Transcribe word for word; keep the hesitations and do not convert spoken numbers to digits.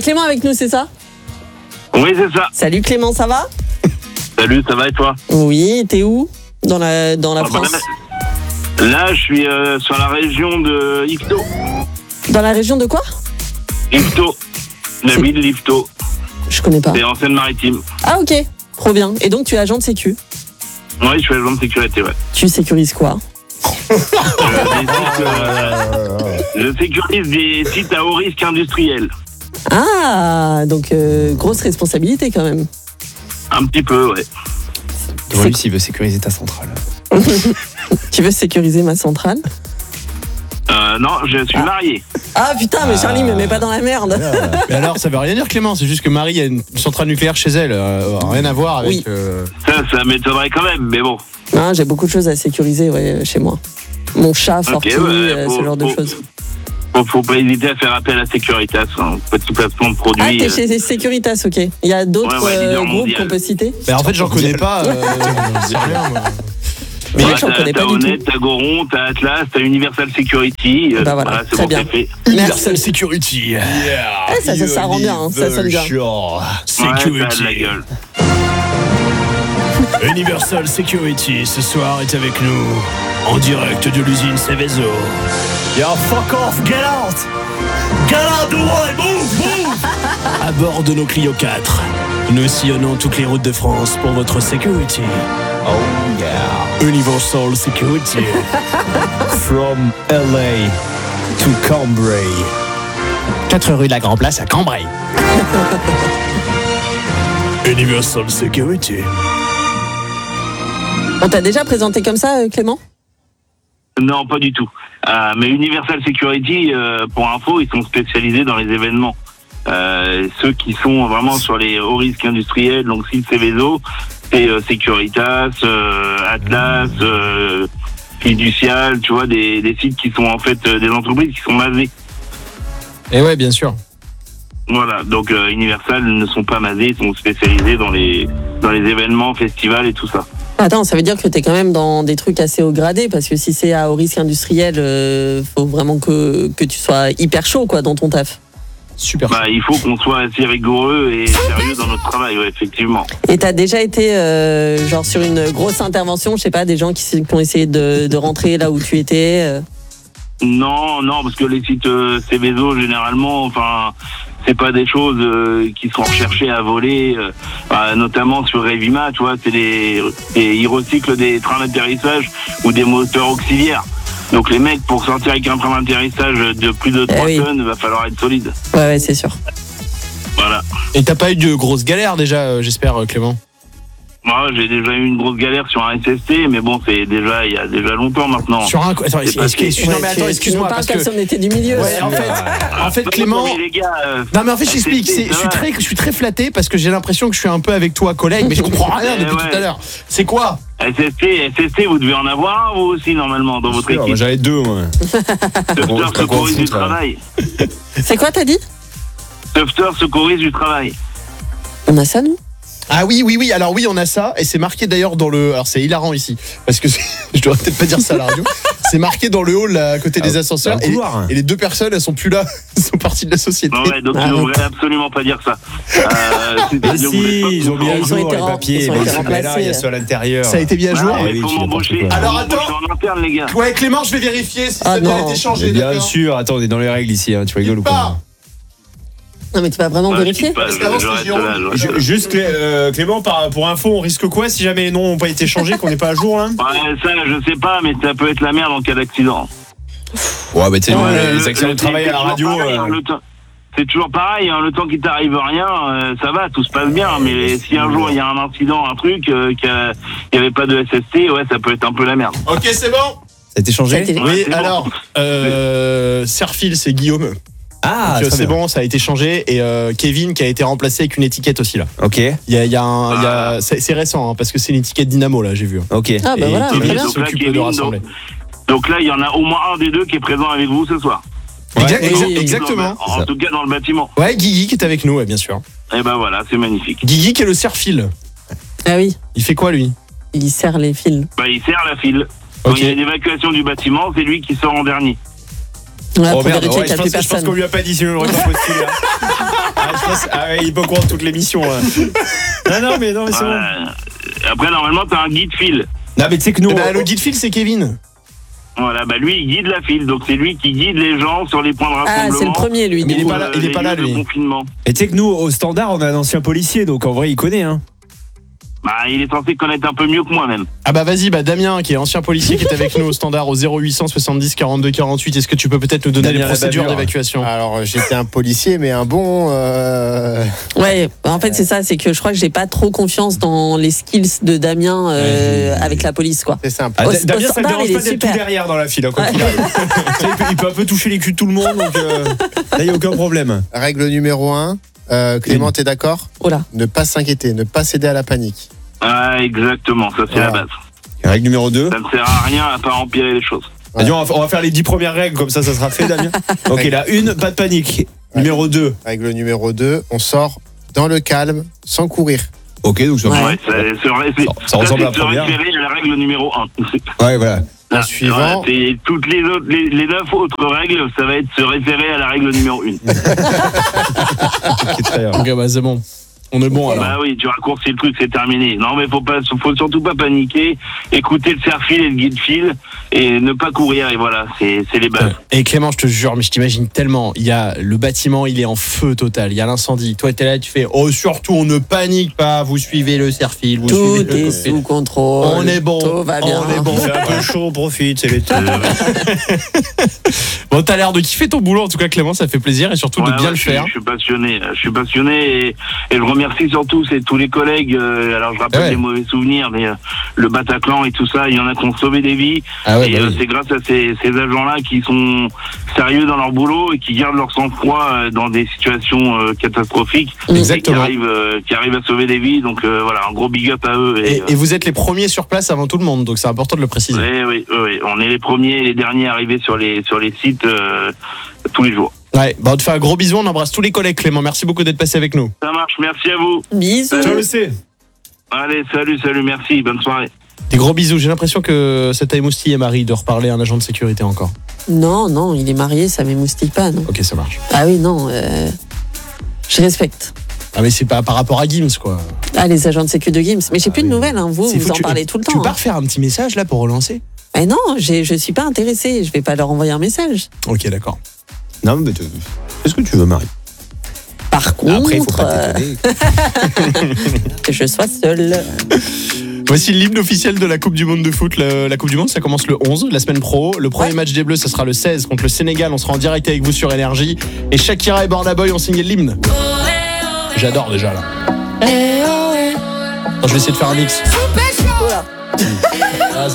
a Clément avec nous, c'est ça ? Oui, c'est ça. Salut Clément, ça va ? Salut, ça va et toi ? Oui, t'es où ? Dans la, dans la Ah, France ? bah, là, je suis euh, sur la région de Yvetot. Dans la région de quoi ? Yvetot. La C'est- ville d'Yvetot. Je connais pas. C'est en Seine-Maritime. Ah ok, trop bien. Et donc tu es agent de sécu. Oui, je suis agent de sécurité, ouais. Tu sécurises quoi ? Euh, des sites, euh, je sécurise des sites à haut risque industriel. Ah, donc euh, grosse responsabilité quand même. Un petit peu, ouais. Lui, s'il veut sécuriser ta centrale. Tu veux sécuriser ma centrale ? Euh, non, je suis Ah. marié. Ah putain, mais Charlie me met pas dans la merde. Mais alors, ça veut rien dire, Clément. C'est juste que Marie a une centrale nucléaire chez elle. euh, rien à voir avec. Oui. euh, Ça, ça m'étonnerait quand même, mais bon. Non, j'ai beaucoup de choses à sécuriser ouais, chez moi. Mon chat, Forky, ouais, euh, faut- ce genre de faut- choses. Faut, faut pas hésiter à faire appel à Securitas, hein. Petit placement de produits. Ah, t'es euh, chez Securitas, ok. Il y a d'autres Ouais, ouais, leader euh, groupes mondial. qu'on peut citer ? Mais en fait, j'en connais pas. Euh, c'est rien, moi. Mais ouais, j'en t'as, connais t'as pas du Honnête, t'as Goron, t'as Atlas, t'as Universal Security. euh, Bah voilà, c'est très bon, bien. c'est fait. Universal Security. Eh, ça, ça, ça rend bien, hein, ça sonne bien. Ouais, ça a de la gueule. Universal Security, ce soir, est avec nous, en direct de l'usine Seveso. Yo, fuck off, get out! Get out the way, move, move! À bord de nos Clio quatre, nous sillonnons toutes les routes de France pour votre security. Oh yeah. Universal Security. From L A to Cambrai. quatre rue de la Grand Place à Cambrai. Universal Security. On t'a déjà présenté comme ça, euh, Clément ? Non, pas du tout. Euh, mais Universal Security, euh, pour info, ils sont spécialisés dans les événements. Euh, ceux qui sont vraiment sur les hauts risques industriels, donc site Seveso, c'est euh, Securitas, euh, Atlas, euh, Fiducial, tu vois, des, des sites qui sont en fait euh, des entreprises qui sont masées. Et ouais, bien sûr. Voilà, donc euh, Universal ne sont pas masés, ils sont spécialisés dans les dans les événements, festivals et tout ça. Attends, ça veut dire que t'es quand même dans des trucs assez haut gradé, parce que si c'est à haut risque industriel, euh, faut vraiment que, que tu sois hyper chaud quoi, dans ton taf. Super. Bah, il faut qu'on soit assez rigoureux et sérieux dans notre travail, ouais, effectivement. Et t'as déjà été euh, genre sur une grosse intervention, je sais pas, des gens qui, s- qui ont essayé de, de rentrer là où tu étais euh. Non, non, parce que les sites euh, Seveso, généralement, enfin, c'est pas des choses euh, qui sont recherchées à voler, euh, bah, notamment sur Revima, tu vois, c'est des, des, ils recyclent des trains d'atterrissage ou des moteurs auxiliaires. Donc les mecs, pour sortir avec un train d'atterrissage de plus de trois oui. tonnes, il va falloir être solide. Ouais, ouais, c'est sûr. Voilà. Et t'as pas eu de grosses galères déjà, euh, j'espère, euh, Clément? Moi, j'ai déjà eu une grosse galère sur un S S T, mais bon, c'est déjà, il y a déjà longtemps maintenant. Sur un. Attends, C'est est-ce- pas est-ce que- fait. non, mais Ouais, attends, tu- tu excuse-moi, nous parles parce comme que. si on était du milieu. Ouais, en fait, en fait, Clément. Mais les gars, euh, Non, mais en fait, je t'explique. S S T, c'est- Je ça suis va. très, je suis très flatté parce que j'ai l'impression que je suis un peu avec toi, collègue, mais je comprends rien Eh depuis ouais. tout à l'heure. C'est quoi? S S T, S S T, vous devez en avoir un, vous aussi, normalement, dans votre équipe. J'avais deux, moi. Bon, Sauveteur je sais pas quoi secouriste du foutre, là. travail. C'est quoi, t'as dit ? Sauveteur secouriste du travail. On a ça, nous ? Ah oui, oui, oui. Alors oui, on a ça, et c'est marqué d'ailleurs dans le. Alors c'est hilarant ici, parce que je dois peut-être pas dire ça à la radio. C'est marqué dans le hall là, à côté des Ah, ascenseurs, dans le et, couloir. et les deux personnes, elles sont plus là, elles sont parties de la société. Non, ouais, donc Ah, tu donc. devrais absolument pas dire ça. Euh, c'est- Mais je voulais pas si, ils ont mis à comprendre. Ils ont jour été les rem- papiers, ils ont mais été ils sont pas là, il y a remplacés. ceux à l'intérieur. Ça a été mis à jour. Ah, il oui, faut tu m'embaucher. n'importe quoi. Alors, Faut m'embaucher attends. en interne, les gars. Ouais, Clément, je vais vérifier si Ah, ça a non. été changé. Mais bien d'accord. sûr, attends, on est dans les règles ici, hein, tu rigoles ou Pas. quoi? Non, mais tu vas vraiment Ouais, vérifier je dis pas, Parce qu'avant, je- je c'était reste Jérôme. là, je reste là. Ju- Juste Clé- euh, Clément, par- pour info, on risque quoi si jamais les noms n'ont pas été changés, qu'on n'est pas à jour là? Ouais, ça, je sais pas, mais ça peut être la merde en cas d'accident. Ouais, bah tu sais, Ouais, les le- accidents de le- travail c'est à la toujours radio. pareil, hein, euh, le temps- C'est toujours pareil, hein, le temps qu'il t'arrive rien, euh, ça va, tout se passe bien. Mais si un jour il y a un incident, un truc, euh, qu'il n'y avait pas de S S T, ouais, ça peut être un peu la merde. Ok, c'est bon. Ça a été changé? Ça a été- Ouais, Oui, c'est bon. alors, euh, Serfil, c'est Guillaume. Ah, Donc, euh, très c'est bien. bon, ça a été changé. Et euh, Kevin qui a été remplacé avec une étiquette aussi là. Ok, Il y a, il y a un, il y Ah. a, c'est, c'est récent hein, parce que c'est une étiquette Dynamo là, j'ai vu. ok. Ah, bah Et voilà, Kevin très bien. qui s'occupe Donc là, de Kevin, rassembler. donc- Donc là, il y en a au moins un des deux qui est présent avec vous ce soir. Ouais, Exact- oui, exa- oui, exactement. En, ça. tout cas, dans le bâtiment. Ouais, Guigui qui est avec nous, ouais, bien sûr. Et ben voilà, c'est magnifique. Guigui qui est le Serfil. Ah oui, Il fait quoi lui? il serre les fils. Bah, il sert la file. Quand Ok. il y a une évacuation du bâtiment, c'est lui qui sort en dernier. Ouais, Oh pour merde, vérifier ouais, qu'il je, n'y a pense, plus je pense qu'on personne. lui a pas dit, sinon il aurait pas postulé. Hein. Ah, je pense, ah ouais, il peut croire toute l'émission. Là. Non, non, mais non, mais c'est bon. Euh, Après, normalement, t'as un guide fil. Non, mais tu sais que nous. Bah, le guide fil, c'est Kevin. Voilà, bah lui, il guide la file. Donc, c'est lui qui guide les gens sur les points de Ah, rassemblement. c'est le premier, lui. Mais du il est coup. pas là, euh, il est les pas là, lieux de lui. confinement. Et tu sais que nous, au standard, on a un ancien policier, donc en vrai, il connaît. Hein. Bah, il est censé connaître un peu mieux que moi, même. Ah bah vas-y, bah Damien, qui est ancien policier, qui est avec nous au standard au zéro huit cent soixante-dix quarante-deux quarante-huit. Est-ce que tu peux peut-être nous donner Damien les procédures Labavure. d'évacuation? Alors, j'étais un policier, mais un bon. euh, Ouais, en fait, c'est ça, c'est que je crois que j'ai pas trop confiance dans les skills de Damien euh, avec la police, quoi. C'est simple. Ah, Au- Da- au Damien, ça le standard, dérange il pas est d'être tout super. derrière dans la file, hein, quoi Ouais. qu'il arrive. Tu sais, il, peut, il peut un peu toucher les culs de tout le monde, donc euh, là, il n'y a aucun problème. Règle numéro un. Euh, Clément, t'es d'accord? Oh là. Ne pas s'inquiéter, ne pas céder à la panique. Ah, exactement, ça, c'est Voilà. la base. Règle numéro deux. Ça ne sert à rien à part empirer les choses. Ouais. On va, on va faire les dix premières règles, comme ça, ça sera fait, Damien. Ok, là, une, pas de panique. Numéro deux. Règle numéro deux. On sort dans le calme, sans courir. Ok, donc ça, Ouais. Ouais, ça, c'est- c'est- ça, ça ressemble à la c'est se première. référer à la règle numéro un. Ouais, voilà. En suivant. C'est toutes les autres, les, les neuf autres règles, ça va être se référer à la règle numéro une. Ok, très bien. Ok, bah c'est bon. On est bon alors. Bah oui, tu raccourcis le truc, c'est terminé. Non, mais faut pas, faut surtout pas paniquer. Écouter le serre-fil et le guide-fil et ne pas courir. Et voilà, c'est, c'est les bases. Et Clément, je te jure, mais je t'imagine tellement. Il y a le bâtiment, il est en feu total. Il y a l'incendie. Toi, t'es là, tu fais. Oh, surtout, on ne panique pas. Vous suivez le serre-fil. Vous Tout suivez le est sous contrôle. On est bon. Tout va bien. On est bon. C'est un peu chaud, on profite, c'est l'été. Bon, t'as l'air de kiffer ton boulot. En tout cas, Clément, ça fait plaisir et surtout de Ouais, bien ouais, le je suis- faire. Je suis passionné. Je suis passionné et, et je remercie surtout c'est tous les collègues. euh, alors je rappelle Ouais. les mauvais souvenirs, mais euh, le Bataclan et tout ça, il y en a qui ont sauvé des vies. Ah ouais, et bah euh, oui. c'est grâce à ces, ces agents-là qui sont sérieux dans leur boulot et qui gardent leur sang-froid euh, dans des situations euh, catastrophiques. Exactement. Et qui arrivent, euh, qui arrivent à sauver des vies. Donc euh, voilà, un gros big up à eux. Et, euh, et vous êtes les premiers sur place avant tout le monde, donc c'est important de le préciser. Oui, oui, oui, oui. On est les premiers et les derniers arrivés sur les, sur les sites euh, tous les jours. Ouais, bah on te fait un gros bisou, on embrasse tous les collègues, Clément. Merci beaucoup d'être passé avec nous. Ça marche, merci à vous. Bisous. Tu le sais. Allez, salut, salut, merci, bonne soirée. Des gros bisous. J'ai l'impression que ça t'a émoustillé, Marie, de reparler à un agent de sécurité encore. Non, non, il est marié, ça m'émoustille pas, non. Ok, ça marche. Ah oui, non, euh, je respecte. Ah, mais c'est pas par rapport à Gims, quoi. Ah, les agents de sécu de Gims. Mais j'ai Ah plus oui. de nouvelles, hein. Vous, C'est vous fou, en tu- parlez tout le Tu temps. peux pas hein. refaire un petit message là pour relancer? Mais non, j'ai- je suis pas intéressée. Je vais pas leur envoyer un message. Ok, d'accord. Non, mais tu- fais ce que tu veux, Marie. Par contre, Après, il faut pas euh, t'étonner. que je sois seule. Voici l'hymne officiel de la Coupe du Monde de foot. Le- la Coupe du Monde, ça commence le onze, la semaine pro. Le premier Ouais. match des Bleus, ça sera le seize contre le Sénégal. On sera en direct avec vous sur Énergie. Et Shakira et Burna Boy ont signé l'hymne. J'adore déjà là. Attends, je vais essayer de faire un mix. Voilà.